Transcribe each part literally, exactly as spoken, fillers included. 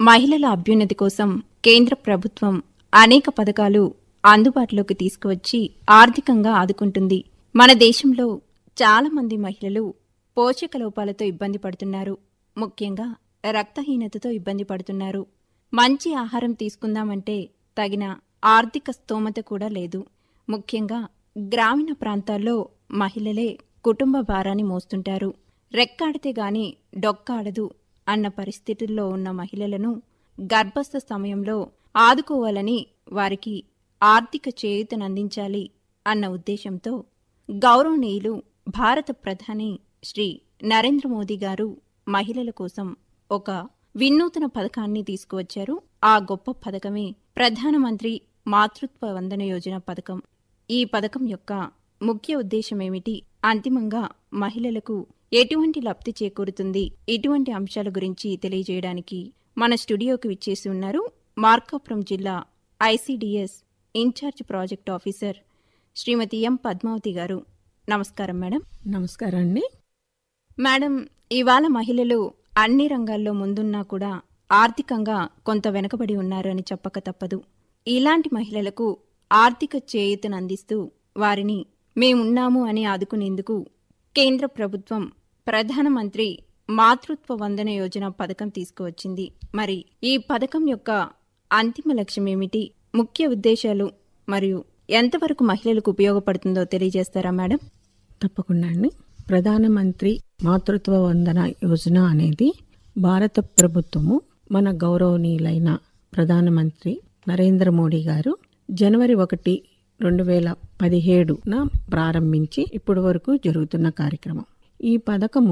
మహిళల అభ్యున్నతి కోసం కేంద్ర ప్రభుత్వం అనేక పథకాలు అందుబాటులోకి తీసుకువచ్చి ఆర్థికంగా ఆదుకుంటుంది. మన దేశంలో చాలా మంది మహిళలు పోషక లోపాలతో ఇబ్బంది పడుతున్నారు. ముఖ్యంగా రక్తహీనతతో ఇబ్బంది పడుతున్నారు. మంచి ఆహారం తీసుకుందామంటే తగిన ఆర్థిక స్తోమత కూడా లేదు. ముఖ్యంగా గ్రామీణ ప్రాంతాల్లో మహిళలే కుటుంబ భారాన్ని మోస్తుంటారు. రెక్కాడితే గాని డొక్కాడదు అన్న పరిస్థితుల్లో ఉన్న మహిళలను గర్భస్థ సమయంలో ఆదుకోవాలని, వారికి ఆర్థిక చేయూతనందించాలి అన్న ఉద్దేశంతో గౌరవనీయులు భారత ప్రధాని శ్రీ నరేంద్ర మోదీ గారు మహిళల కోసం ఒక వినూత్న పథకాన్ని తీసుకువచ్చారు. ఆ గొప్ప పథకమే ప్రధానమంత్రి మాతృత్వ వందన యోజన పథకం. ఈ పథకం యొక్క ముఖ్య ఉద్దేశమేమిటి, అంతిమంగా మహిళలకు ఎటువంటి లబ్ధి చేకూరుతుంది, ఇటువంటి అంశాల గురించి తెలియజేయడానికి మన స్టూడియోకి విచ్చేసి ఉన్నారు మార్కాపురం జిల్లా ఐసీడీఎస్ ఇన్ఛార్జ్ ప్రాజెక్ట్ ఆఫీసర్ శ్రీమతి ఎం పద్మావతి గారు. నమస్కారం మేడం. నమస్కారం అండి. మేడం, ఇవాళ మహిళలు అన్ని రంగాల్లో ముందున్నా కూడా ఆర్థికంగా కొంత వెనుకబడి ఉన్నారు అని చెప్పక తప్పదు. ఇలాంటి మహిళలకు ఆర్థిక చేయూతను అందిస్తూ వారిని మేమున్నాము అని ఆదుకునేందుకు కేంద్ర ప్రభుత్వం ప్రధానమంత్రి మాతృత్వ వందన యోజన పథకం తీసుకువచ్చింది. మరి ఈ పథకం యొక్క అంతిమ లక్ష్యం ఏమిటి, ముఖ్య ఉద్దేశాలు మరియు ఎంతవరకు మహిళలకు ఉపయోగపడుతుందో తెలియజేస్తారా మేడం? తప్పకుండా అండి. ప్రధానమంత్రి మాతృత్వ వందన యోజన అనేది భారత ప్రభుత్వము మన గౌరవనీయులైన ప్రధానమంత్రి నరేంద్ర మోడీ గారు జనవరి ఒకటి రెండు వేల పదిహేడున ప్రారంభించి ఇప్పటి వరకు జరుగుతున్న కార్యక్రమం. ఈ పథకము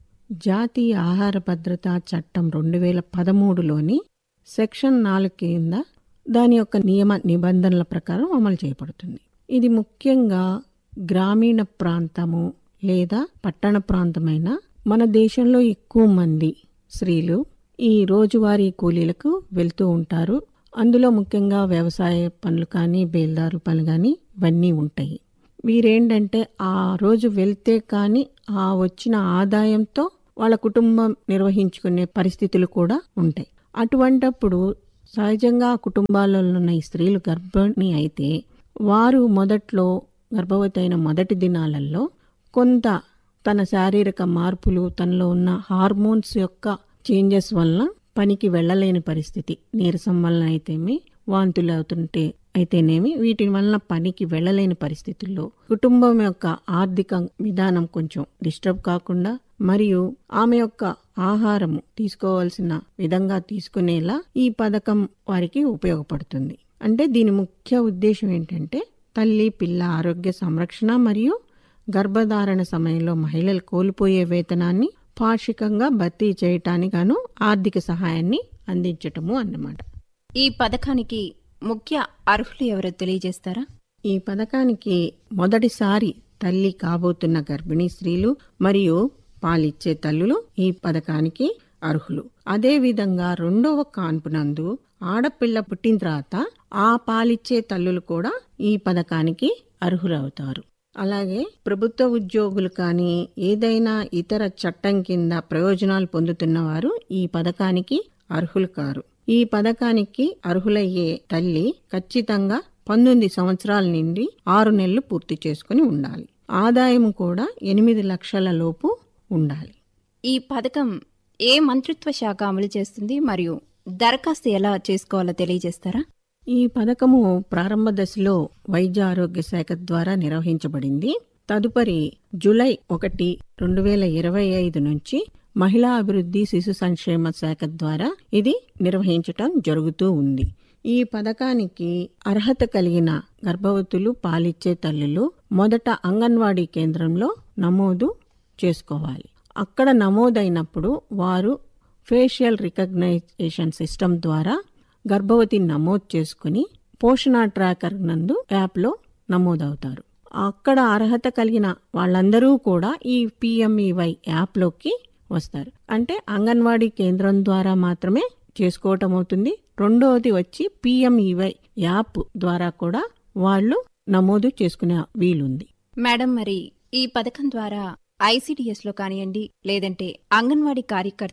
జాతీయ ఆహార భద్రతా చట్టం రెండు వేల పదమూడులోని సెక్షన్ నాలుగు కింద దాని యొక్క నియమ నిబంధనల ప్రకారం అమలు చేయబడుతుంది. ఇది ముఖ్యంగా గ్రామీణ ప్రాంతము లేదా పట్టణ ప్రాంతమైన మన దేశంలో ఎక్కువ మంది స్త్రీలు ఈ రోజువారీ కూలీలకు వెళ్తూ ఉంటారు. అందులో ముఖ్యంగా వ్యవసాయ పనులు కానీ బేల్దారు పనులు కానీ ఇవన్నీ ఉంటాయి. వీరేంటంటే ఆ రోజు వెళ్తే కానీ ఆ వచ్చిన ఆదాయంతో వాళ్ళ కుటుంబం నిర్వహించుకునే పరిస్థితులు కూడా ఉంటాయి. అటువంటప్పుడు సహజంగా కుటుంబాలలో ఉన్న ఈ స్త్రీలు గర్భిణి అయితే వారు మొదట్లో గర్భవతి అయిన మొదటి దినాలలో కొంత తన శారీరక మార్పులు, తనలో ఉన్న హార్మోన్స్ యొక్క చేంజెస్ వలన పనికి వెళ్ళలేని పరిస్థితి, నీరసం వలన అయితేమి, వాంతులు అవుతుంటే అయితేనేమి, వీటి వలన పనికి వెళ్ళలేని పరిస్థితుల్లో కుటుంబం యొక్క ఆర్థిక విధానం కొంచెం డిస్టర్బ్ కాకుండా మరియు ఆమె యొక్క ఆహారము తీసుకోవాల్సిన విధంగా తీసుకునేలా ఈ పథకం వారికి ఉపయోగపడుతుంది. అంటే దీని ముఖ్య ఉద్దేశం ఏంటంటే తల్లి పిల్ల ఆరోగ్య సంరక్షణ మరియు గర్భధారణ సమయంలో మహిళలు కోల్పోయే వేతనాన్ని పాక్షికంగా భర్తీ చేయటానికి గాను ఆర్థిక సహాయాన్ని అందించటము అన్నమాట. ఈ పథకానికి ముఖ్య అర్హులు ఎవరో తెలియజేస్తారా? ఈ పథకానికి మొదటిసారి తల్లి కాబోతున్న గర్భిణీ స్త్రీలు మరియు పాలిచ్చే తల్లులు ఈ పథకానికి అర్హులు. అదే విధంగా రెండవ కాన్పునందు ఆడపిల్ల పుట్టిన తర్వాత ఆ పాలిచ్చే తల్లులు కూడా ఈ పథకానికి అర్హులవుతారు. అలాగే ప్రభుత్వ ఉద్యోగులు కానీ ఏదైనా ఇతర చట్టం కింద ప్రయోజనాలు పొందుతున్న వారు ఈ పథకానికి అర్హులు కారు. ఈ పథకానికి అర్హులయ్యే తల్లి ఖచ్చితంగా పంతొమ్మిది సంవత్సరాల నుండి ఆరు నెలలు పూర్తి చేసుకుని ఉండాలి. ఆదాయం కూడా ఎనిమిది లక్షల లోపు ఉండాలి. ఈ పథకం ఏ మంత్రిత్వ శాఖ అమలు చేస్తుంది మరియు దరఖాస్తు ఎలా చేసుకోవాలో తెలియజేస్తారా? ఈ పథకము ప్రారంభ దశలో వైద్య ఆరోగ్య శాఖ ద్వారా నిర్వహించబడింది. తదుపరి జూలై ఒకటి రెండు వేల ఇరవై ఐదు నుంచి మహిళా అభివృద్ధి శిశు సంక్షేమ శాఖ ద్వారా ఇది నిర్వహించటం జరుగుతూ ఉంది. ఈ పథకానికి అర్హత కలిగిన గర్భవతులు పాలిచ్చే తల్లులు మొదట అంగన్వాడీ కేంద్రంలో నమోదు చేసుకోవాలి. అక్కడ నమోదైనప్పుడు వారు ఫేషియల్ రికగ్నైజేషన్ సిస్టమ్ ద్వారా గర్భవతిని నమోదు చేసుకుని పోషణ ట్రాకర్ నందు యాప్లో నమోదవుతారు. అక్కడ అర్హత కలిగిన వాళ్ళందరూ కూడా ఈ పిఎంఈవై యాప్లోకి వస్తారు. అంటే అంగన్వాడీ కేంద్రం ద్వారా మాత్రమే చేసుకోవటం అవుతుంది. రెండవది వచ్చి పిఎంఈవై యాప్ ద్వారా కూడా వాళ్ళు నమోదు చేసుకునే వీలుంది. మేడం, మరి ఈ పథకం ద్వారా ఐసీడీఎస్ లో కానివ్వండి లేదంటే అంగన్వాడీ కార్యకర్త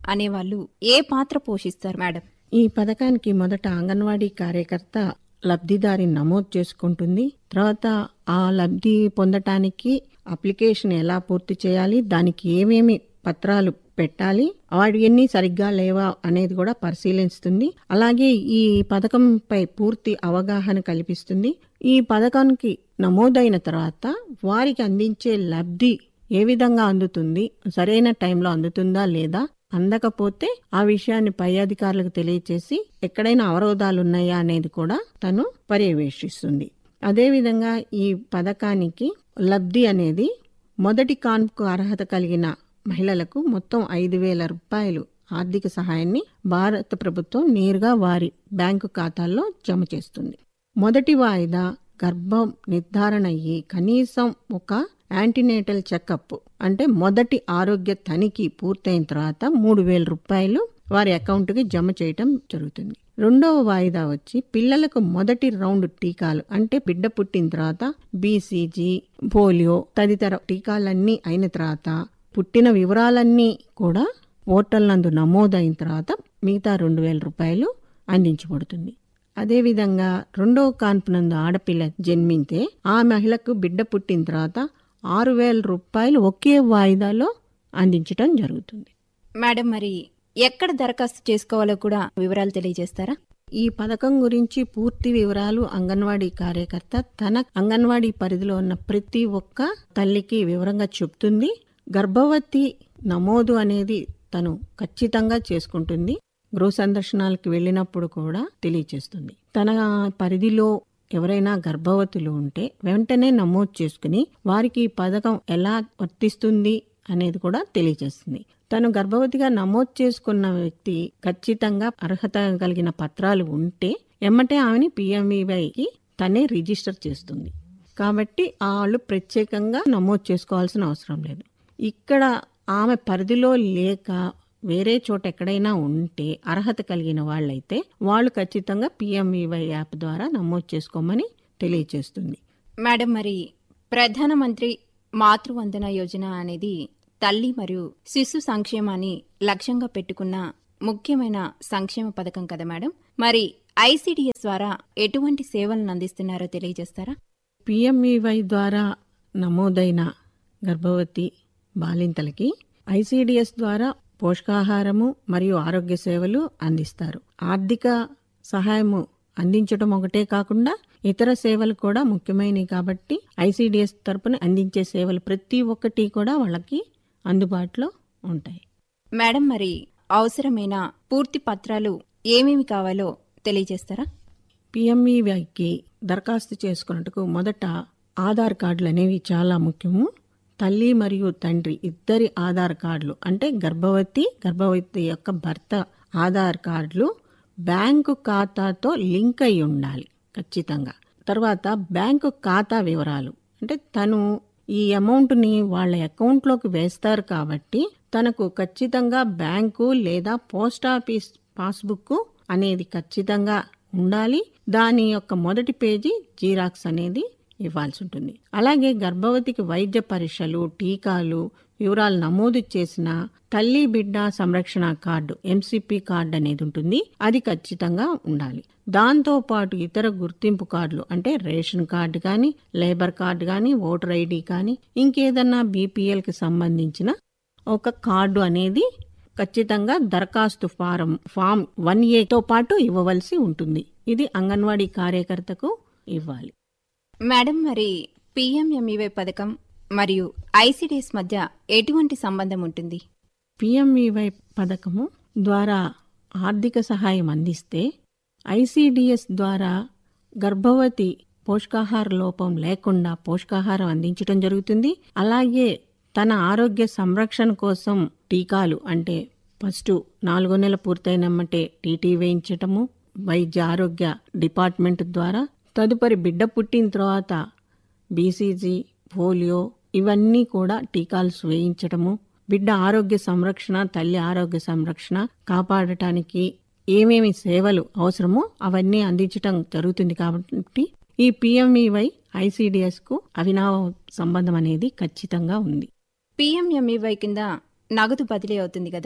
అనేవాళ్ళు ఏ పాత్ర పోషిస్తారు మేడం? ఈ పథకానికి మొదట అంగన్వాడీ కార్యకర్త లబ్ధిదారిని నమోదు చేసుకుంటుంది. తర్వాత ఆ లబ్ధి పొందటానికి అప్లికేషన్ ఎలా పూర్తి చేయాలి, దానికి ఏమేమి పత్రాలు పెట్టాలి, వాటి ఎన్ని సరిగ్గా లేవా అనేది కూడా పరిశీలిస్తుంది. అలాగే ఈ పథకంపై పూర్తి అవగాహన కల్పిస్తుంది. ఈ పథకానికి నమోదైన తర్వాత వారికి అందించే లబ్ధి ఏ విధంగా అందుతుంది, సరైన టైంలో అందుతుందా లేదా, అందకపోతే ఆ విషయాన్ని పై అధికారులకు తెలియచేసి ఎక్కడైనా అవరోధాలు ఉన్నాయా అనేది కూడా తను పర్యవేక్షిస్తుంది. అదేవిధంగా ఈ పథకానికి లబ్ధి అనేది మొదటి కాన్పుకు అర్హత కలిగిన మహిళలకు మొత్తం ఐదు వేల రూపాయలు ఆర్థిక సహాయాన్ని భారత ప్రభుత్వం నేరుగా వారి బ్యాంకు ఖాతాల్లో జమ చేస్తుంది. మొదటి వాయిదా గర్భం నిర్ధారణ అయ్యి కనీసం ఒక యాంటీనేటల్ చెకప్ అంటే మొదటి ఆరోగ్య తనిఖీ పూర్తయిన తర్వాత మూడు వేల రూపాయలు వారి అకౌంట్కి జమ చేయటం జరుగుతుంది. రెండవ వాయిదా వచ్చి పిల్లలకు మొదటి రౌండ్ టీకాలు అంటే బిడ్డ పుట్టిన తర్వాత బీసీజీ, పోలియో తదితర టీకాలన్నీ అయిన తర్వాత పుట్టిన వివరాలన్నీ కూడా పోర్టల్ నందు నమోదైన తర్వాత మిగతా రెండు వేల రూపాయలు అందించబడుతుంది. అదేవిధంగా రెండవ కాన్పు నందు ఆడపిల్ల జన్మింతే ఆ మహిళకు బిడ్డ పుట్టిన తర్వాత ఆరు వేల రూపాయలు ఒకే వాయిదాలో అందించడం జరుగుతుంది. మేడం, మరి ఎక్కడ దరఖాస్తు చేసుకోవాలో కూడా వివరాలు తెలియజేస్తారా? ఈ పథకం గురించి పూర్తి వివరాలు అంగన్వాడీ కార్యకర్త తన అంగన్వాడీ పరిధిలో ఉన్న ప్రతి ఒక్క తల్లికి వివరంగా చెప్తుంది. గర్భవతి నమోదు అనేది తను ఖచ్చితంగా చేసుకుంటుంది. గృహ సందర్శనాలకు వెళ్ళినప్పుడు కూడా తెలియచేస్తుంది. తన పరిధిలో ఎవరైనా గర్భవతులు ఉంటే వెంటనే నమోదు చేసుకుని వారికి ఈ పథకం ఎలా వర్తిస్తుంది అనేది కూడా తెలియజేస్తుంది. తను గర్భవతిగా నమోదు చేసుకున్న వ్యక్తి ఖచ్చితంగా అర్హత కలిగిన పత్రాలు ఉంటే ఎమ్మటే ఆమెని పిఎంఈవైకి తనే రిజిస్టర్ చేస్తుంది. కాబట్టి వాళ్ళు ప్రత్యేకంగా నమోదు చేసుకోవాల్సిన అవసరం లేదు. ఇక్కడ ఆమె పరిధిలో లేక వేరే చోట ఎక్కడైనా ఉంటే అర్హత కలిగిన వాళ్ళైతే వాళ్ళు ఖచ్చితంగా పిఎంఈవై యాప్ ద్వారా నమోదు చేసుకోమని తెలియజేస్తుంది. మేడం, మరి ప్రధానమంత్రి మాతృవందన యోజన అనేది తల్లి మరియు శిశు సంక్షేమాన్ని లక్ష్యంగా పెట్టుకున్న ముఖ్యమైన సంక్షేమ పథకం కదా మేడం. మరి ఐసిడిఎస్ ద్వారా ఎటువంటి సేవలను అందిస్తున్నారో తెలియజేస్తారా? పిఎంఈవై ద్వారా నమోదైన గర్భవతి బాలింతలకి ఐసిడిఎస్ ద్వారా పోషకాహారము మరియు ఆరోగ్య సేవలు అందిస్తారు. ఆర్థిక సహాయము అందించడం ఒకటే కాకుండా ఇతర సేవలు కూడా ముఖ్యమైనవి కాబట్టి ఐసిడిఎస్ తరపున అందించే సేవలు ప్రతి ఒక్కటి కూడా వాళ్ళకి అందుబాటులో ఉంటాయి. మేడం, మరి అవసరమైన పూర్తి పత్రాలు ఏమేమి కావాలో తెలియజేస్తారా? పిఎంఈవైకి దరఖాస్తు చేసుకున్నట్టుకు మొదట ఆధార్ కార్డులు అనేవి చాలా ముఖ్యము. తల్లి మరియు తండ్రి ఇద్దరి ఆధార్ కార్డులు అంటే గర్భవతి గర్భవతి యొక్క భర్త ఆధార్ కార్డులు బ్యాంకు ఖాతాతో లింక్ అయి ఉండాలి ఖచ్చితంగా. తర్వాత బ్యాంకు ఖాతా వివరాలు అంటే తను ఈ అమౌంట్ని వాళ్ళ అకౌంట్లోకి వేస్తారు కాబట్టి తనకు ఖచ్చితంగా బ్యాంకు లేదా పోస్ట్ ఆఫీస్ పాస్బుక్ అనేది ఖచ్చితంగా ఉండాలి. దాని యొక్క మొదటి పేజీ జీరాక్స్ అనేది ఇవ్వాల్సి ఉంటుంది. అలాగే గర్భవతికి వైద్య పరీక్షలు, టీకాలు వివరాలు నమోదు చేసిన తల్లి బిడ్డ సంరక్షణ కార్డు ఎంసిపి కార్డు అనేది ఉంటుంది. అది ఖచ్చితంగా ఉండాలి. దాంతో పాటు ఇతర గుర్తింపు కార్డులు అంటే రేషన్ కార్డు కానీ, లేబర్ కార్డు కానీ, ఓటర్ ఐడి కానీ, ఇంకేదన్నా బీపీఎల్ కి సంబంధించిన ఒక కార్డు అనేది ఖచ్చితంగా దరఖాస్తు ఫారం ఫామ్ వన్ ఏతో పాటు ఇవ్వవలసి ఉంటుంది. ఇది అంగన్వాడీ కార్యకర్తకు ఇవ్వాలి. మేడం, మరి పిఎంఎంఈవై పథకం మరియు ఐసిడిఎస్ మధ్య ఎటువంటి సంబంధం ఉంటుంది? పిఎంఈవై పథకము ద్వారా ఆర్థిక సహాయం అందిస్తే ఐసిడిఎస్ ద్వారా గర్భవతి పోషకాహార లోపం లేకుండా పోషకాహారం అందించడం జరుగుతుంది. అలాగే తన ఆరోగ్య సంరక్షణ కోసం టీకాలు అంటే ఫస్ట్ నాలుగో నెల పూర్తయినమ్మటే టీటీ వేయించటము వైద్య ఆరోగ్య డిపార్ట్మెంట్ ద్వారా, తదుపరి బిడ్డ పుట్టిన తర్వాత బీసీజీ, పోలియో ఇవన్నీ కూడా టీకాలు వేయించటము, బిడ్డ ఆరోగ్య సంరక్షణ, తల్లి ఆరోగ్య సంరక్షణ కాపాడటానికి ఏమేమి సేవలు అవసరమో అవన్నీ అందించటం జరుగుతుంది. కాబట్టి ఈ పిఎంఈవై ఐసిడిఎస్ కు అవినావ సంబంధం అనేది ఖచ్చితంగా ఉంది. పిఎంఎంఈవై కింద నగదు బదిలీ అవుతుంది కదా,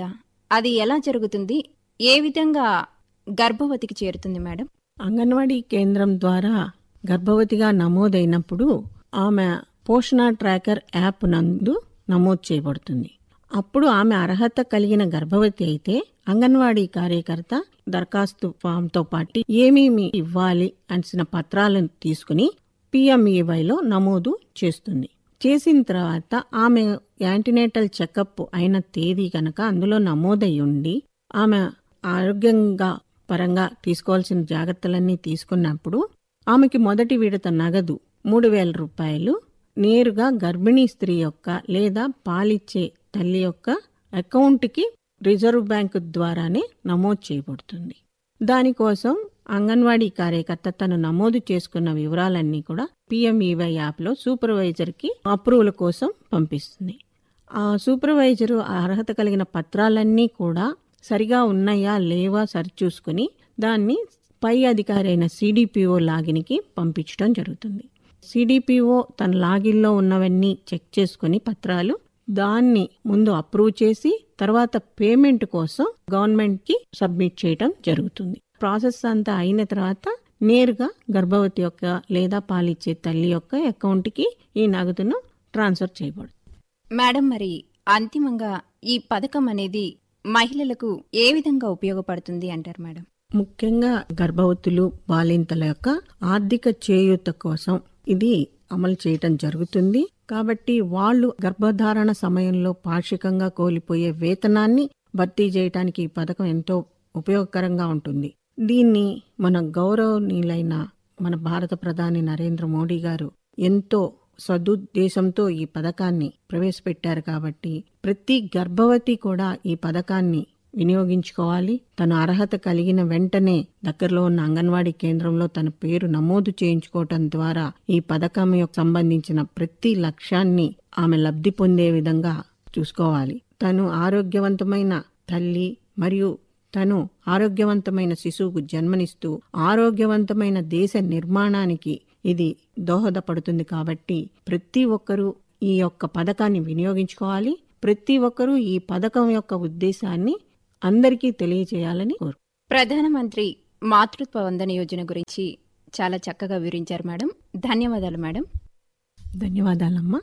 అది ఎలా జరుగుతుంది? ఏ విధంగా గర్భవతికి చేరుతుంది మేడం? అంగన్వాడీ కేంద్రం ద్వారా గర్భవతిగా నమోదైనప్పుడు ఆమె పోషణ ట్రాకర్ యాప్ నందు నమోదు చేయబడుతుంది. అప్పుడు ఆమె అర్హత కలిగిన గర్భవతి అయితే అంగన్వాడీ కార్యకర్త దరఖాస్తు ఫామ్తో పాటు ఏమేమి ఇవ్వాలి అనిసిన పత్రాలను తీసుకుని పిఎంఈవైలో నమోదు చేస్తుంది. చేసిన తర్వాత ఆమె యాంటీనేటల్ చెకప్ అయిన తేదీ కనుక అందులో నమోదై ఉండి ఆమె ఆరోగ్యంగా పరంగా తీసుకోవాల్సిన జాగ్రత్తలన్నీ తీసుకున్నప్పుడు ఆమెకి మొదటి విడత నగదు మూడు వేల రూపాయలు నేరుగా గర్భిణీ స్త్రీ యొక్క లేదా పాలిచ్చే తల్లి యొక్క అకౌంట్కి రిజర్వ్ బ్యాంకు ద్వారానే నమోదు చేయబడుతుంది. దానికోసం అంగన్వాడీ కార్యకర్త తను నమోదు చేసుకున్న వివరాలన్నీ కూడా పిఎంఈవై యాప్లో సూపర్వైజర్కి అప్రూవల్ కోసం పంపిస్తుంది. ఆ సూపర్వైజరు అర్హత కలిగిన పత్రాలన్నీ కూడా సరిగా ఉన్నాయా లేవా సరిచూసుకుని దాన్ని పై అధికారి అయిన సిడిపిఓ లాగిన్కి పంపించడం జరుగుతుంది. సిడిపిఓ తన లాగిన్లో ఉన్నవన్నీ చెక్ చేసుకుని పత్రాలు దాన్ని ముందు అప్రూవ్ చేసి తర్వాత పేమెంట్ కోసం గవర్నమెంట్కి సబ్మిట్ చేయడం జరుగుతుంది. ప్రాసెస్ అంతా అయిన తర్వాత నేరుగా గర్భవతి యొక్క లేదా పాలిచ్చే తల్లి యొక్క అకౌంట్కి ఈ నగదును ట్రాన్స్ఫర్ చేయబడుతుంది. మేడం, మరి అంతిమంగా ఈ పథకం అనేది మహిళలకు ఏ విధంగా ఉపయోగపడుతుంది అంటారు మేడం? ముఖ్యంగా గర్భవతులు బాలింతల యొక్క ఆర్థిక చేయూత కోసం ఇది అమలు చేయటం జరుగుతుంది. కాబట్టి వాళ్ళు గర్భధారణ సమయంలో పాక్షికంగా కోల్పోయే వేతనాన్ని భర్తీ చేయడానికి ఈ పథకం ఎంతో ఉపయోగకరంగా ఉంటుంది. దీన్ని మన గౌరవనీయులైన మన భారత ప్రధాని నరేంద్ర మోడీ గారు ఎంతో సదుద్దేశంతో ఈ పథకాన్ని ప్రవేశపెట్టారు. కాబట్టి ప్రతి గర్భవతి కూడా ఈ పథకాన్ని వినియోగించుకోవాలి. తన అర్హత కలిగిన వెంటనే దగ్గరలో ఉన్న అంగన్వాడీ కేంద్రంలో తన పేరు నమోదు చేయించుకోవటం ద్వారా ఈ పథకం యొక్క సంబంధించిన ప్రతి లక్ష్యాన్ని ఆమె లబ్ధి పొందే విధంగా చూసుకోవాలి. తను ఆరోగ్యవంతమైన తల్లి మరియు తను ఆరోగ్యవంతమైన శిశువుకు జన్మనిస్తూ ఆరోగ్యవంతమైన దేశ నిర్మాణానికి ఇది దోహదపడుతుంది. కాబట్టి ప్రతి ఒక్కరూ ఈ యొక్క పథకాన్ని వినియోగించుకోవాలి. ప్రతి ఒక్కరూ ఈ పథకం యొక్క ఉద్దేశాన్ని అందరికీ తెలియజేయాలని కోరు. ప్రధానమంత్రి మాతృత్వ వందన యోజన గురించి చాలా చక్కగా వివరించారు మేడం. ధన్యవాదాలు మేడం. ధన్యవాదాలమ్మా.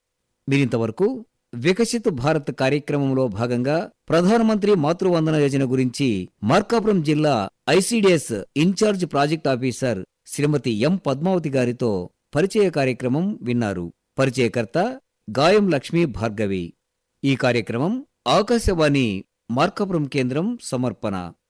మీరింతవరకు వికసిత్ భారత్ కార్యక్రమంలో భాగంగా ప్రధానమంత్రి మాతృవందన యోజన గురించి మార్కాపురం జిల్లా ఐసిడిఎస్ ఇన్ఛార్జ్ ప్రాజెక్ట్ ఆఫీసర్ శ్రీమతి ఎం పద్మావతి గారితో పరిచయ కార్యక్రమం విన్నారు. పరిచయకర్త గాయం లక్ష్మీ భార్గవి. ఈ కార్యక్రమం ఆకాశవాణి మార్కాపురం కేంద్రం సమర్పణ.